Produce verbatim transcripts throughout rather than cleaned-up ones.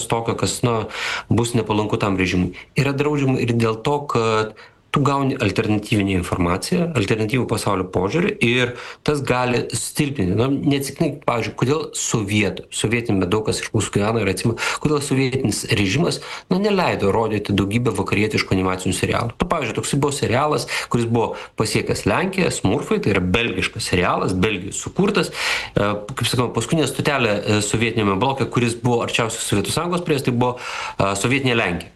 tokio, kas, na, bus nepalanku tam režimui. Yra draudžiama ir dėl to, kad tu gauni alternatyvinę informaciją, alternatyvų pasaulio požiūrį ir tas gali stilpinti. Na, neatsitiktinai, pavyzdžiui, kodėl sovietų, sovietinime daug kas iš mūsų gyvena ir atsimena, kodėl sovietinis režimas, na, neleido rodyti daugybę vakarietiškų animacinių serialų. Tu, pavyzdžiui, toks buvo serialas, kuris buvo pasiekęs Lenkiją, Smurfai, tai yra belgiškas serialas, Belgijos sukurtas, kaip sakoma, paskutinė stotelė sovietinėme bloke, kuris buvo arčiausiai Sovietų Sąjungos pries, tai buvo sovietinė Lenkija.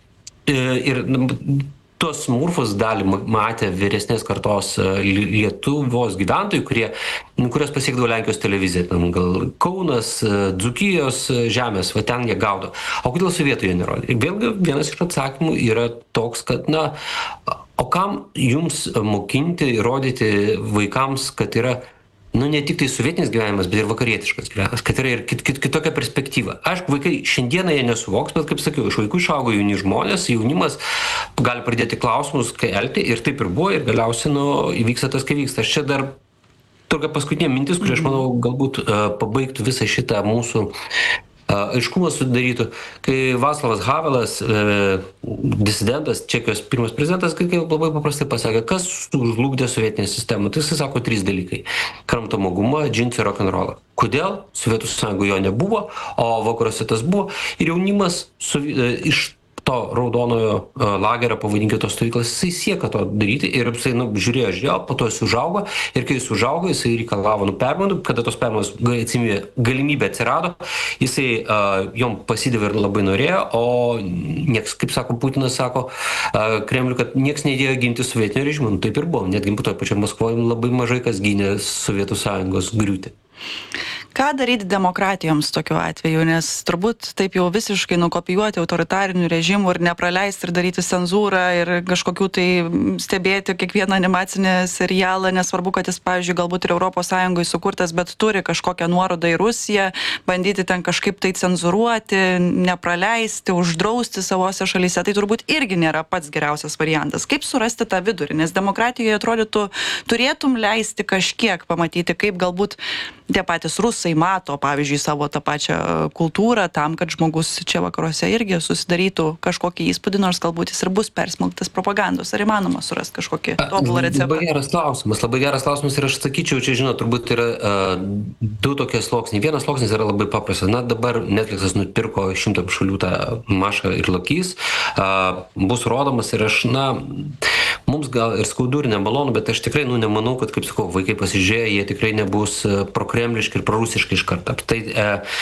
Ir tuos Smurfus dalį matė vyresnės kartos Lietuvos gyventojų, kurie, kurios pasiekdavo Lenkijos televiziją, tam gal Kaunas, Dzūkijos žemės, va ten jie gaudo. O kodėl sovietų jie nerodė? Ir vėlgi vienas iš atsakymų yra toks, kad, na, o kam jums mokinti ir rodyti vaikams, kad yra, nu, ne tik tai sovietinis gyvenimas, bet ir vakarietiškas gyvenimas, kad yra ir kit, kit, kitokia perspektyva. Aišku, vaikai šiandieną jie nesuvoks, bet, kaip sakiau, iš vaikų išaugo jauni žmonės, jaunimas gali pradėti klausimus, kai elgti, ir taip ir buvo, ir galiausiai, nu, įvyksta tas, kai vyksta. Aš čia dar tokia paskutinė mintis, kuri, aš manau, galbūt uh, pabaigtų visą šitą mūsų aiškumą sudarytų, kai Václavas Havelas, e, disidentas, Čekijos pirmas prezidentas, kai labai paprastai pasakė, kas žlugdė sovietinę sistemą. Tai jis sako trys dalykai. Kramtomogumą, džinsą ir rock'n'rollą. Kodėl? Sovietų sąjungoje jo nebuvo, o vakaruose tas buvo. Ir jaunimas su, e, iš to raudonojo lagerio, pavadinkime tos stovyklas, jisai sieka to daryti ir jisai, nu, žiūrėjo, žiūrėjo, po to jis užaugo ir kai jis užaugo, jisai reikalavo, nu, permainų, kada tos permainos galimybė atsirado, jisai uh, jom pasidavė ir labai norėjo, o nieks, kaip sako Putinas, sako uh, Kremliui, kad nieks neįdėjo ginti sovietinio režimo, nu, taip ir buvo, netgi po to pačio Maskvoje labai mažai kas gynė Sovietų sąjungos griūtį. Ką daryti demokratijoms tokiu atveju, nes turbūt taip jau visiškai nukopijuoti autoritarinių režimų ir nepraleisti ir daryti cenzūrą ir kažkokių tai stebėti kiekvieną animacinį serialą, nesvarbu, kad jis, pavyzdžiui, galbūt ir Europos Sąjungoje sukurtas, bet turi kažkokią nuorodą į Rusiją, bandyti ten kažkaip tai cenzūruoti, nepraleisti, uždrausti savose šalyse, tai turbūt irgi nėra pats geriausias variantas. Kaip surasti tą vidurį, nes demokratijoje atrodytų, turėtum leisti kažkiek pamatyti, kaip galbūt tie patys rusai mato, pavyzdžiui, savo tą pačią kultūrą tam, kad žmogus čia vakaruose irgi susidarytų kažkokį įspūdį, nors galbūt jis ir bus persmelktas propagandos. Ar įmanoma surasti kažkokį tobulą receptą? Labai geras klausimas, labai geras klausimas ir aš sakyčiau, čia, žinot, turbūt yra uh, du tokie sluoksniai. Vienas sluoksnis yra labai paprastas. Na, dabar Netflixas nupirko šimtam šalių tą Mašą ir Lokys. Uh, bus rodomas ir aš, na, mums gal ir skaudu ir nemalonu, bet aš tikrai, nu, nemanau, kad, kaip sakau, vaikai pasižiūrėję, jie tikrai nebus prokremliški ir prorusiški iš karto. Tai e,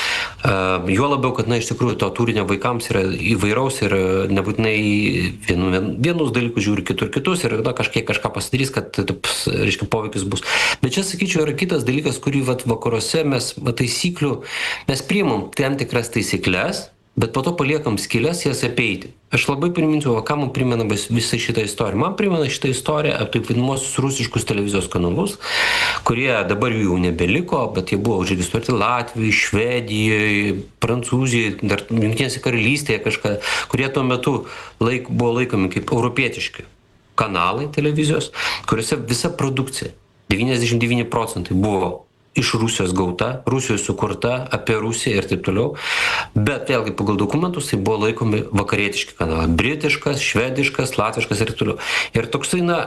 e, juo labiau, kad, na, iš tikrųjų to turinio vaikams yra įvairaus ir nebūtinai vienu, vienus dalykus žiūri, kitur kitus ir, na, kažkiek kažką pasidarys, kad, taip, reiškia, poveikis bus. Bet čia, sakyčiau, yra kitas dalykas, kurį, vat, vakaruose mes, va, taisyklių, mes priimam tam tikras taisyklės, bet po to paliekam skylės jas apeiti. Aš labai priminsiu, ką man primena visą šitą istoriją. Man primena šitą istoriją apie taip vadinamosius rusiškus televizijos kanalus, kurie dabar jų jau nebeliko, bet jie buvo užregistruoti Latvijoje, Švedijoje, Prancūzijoje, dar Jungtinėse karalystėje kažką, kurie tuo metu laik, buvo laikomi kaip europietiški kanalai televizijos, kuriuose visa produkcija, devyniasdešimt devyni procentai buvo iš Rusijos gauta, Rusijos sukurta, apie Rusiją ir taip toliau. Bet vėlgi pagal dokumentus tai buvo laikomi vakarietiški kanalai. Britiškas, švediškas, latviškas ir taip toliau. Ir toksai, na,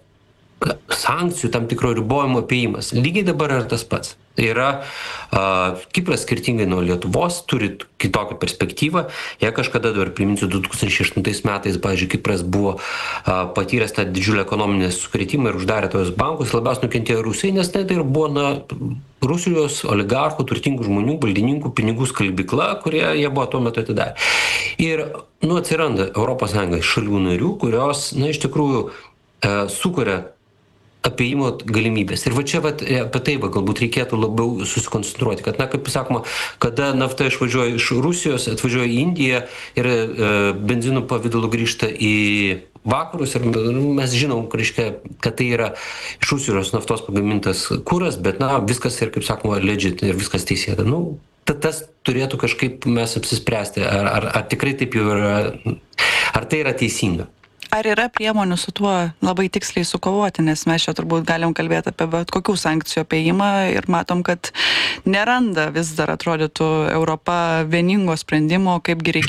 sankcijų tam tikro ribojimo apėjimas. Lygiai dabar yra tas pats. Tai yra, uh, Kipras skirtingai nuo Lietuvos turi kitokią perspektyvą. Jei kažkada, dabar priminsiu, du tūkstančiai aštuntais metais, pavyzdžiui, Kipras buvo uh, patyręs tą didžiulę ekonominę sukretimą ir uždarė tojos bankus, labiausiai nukentėjo Rusijai, nes tai ir buvo, na, Rusijos oligarchų, turtingų žmonių, valdininkų pinigų skalbykla, kurie jie buvo tuo metu atidarę. Ir, nu, atsiranda Europos Sąjungos šalių narių, kurios, na, iš tikrųjų uh, sukuria apėjimo galimybės. Ir va čia va, apie tai va, galbūt reikėtų labiau susikoncentruoti, kad, na, kaip sakoma, kada nafta išvažiuoja iš Rusijos, atvažiuoja į Indiją ir e, benzinų pavidalu grįžta į vakarus ir mes žinom, reiškia, kad tai yra iš Rusijos naftos pagamintas kuras, bet, na, viskas ir, kaip sakoma, legit ir viskas teisėta. Nu, tas turėtų kažkaip mes apsispręsti, ar, ar, ar tikrai taip jau yra, ar tai yra teisinga. ar yra priemonių su tuo labai tiksliai sukovoti, nes mes čia turbūt galim kalbėti apie bet kokių sankcijų apėjimą ir matom, kad neranda vis dar atrodytų Europa vieningo sprendimo, kaipgi reikia